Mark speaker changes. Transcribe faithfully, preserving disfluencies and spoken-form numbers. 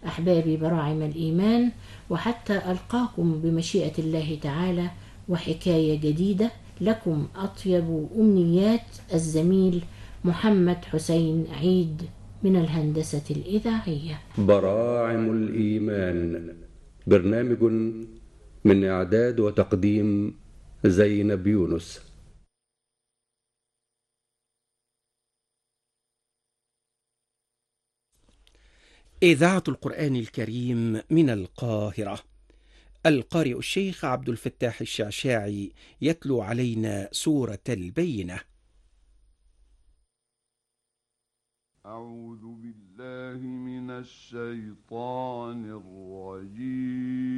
Speaker 1: أحبابي براعم الإيمان، وحتى ألقاكم بمشيئة الله تعالى وحكاية جديدة. لكم أطيب أمنيات الزميل محمد حسين عيد من الهندسة الإذاعية.
Speaker 2: براعم الإيمان، برنامج من إعداد وتقديم زينب يونس.
Speaker 3: إذاعة القرآن الكريم من القاهرة. القارئ الشيخ عبد الفتاح الشعشاعي يتلو علينا سورة البينة.
Speaker 4: أعوذ بالله من الشيطان الرجيم.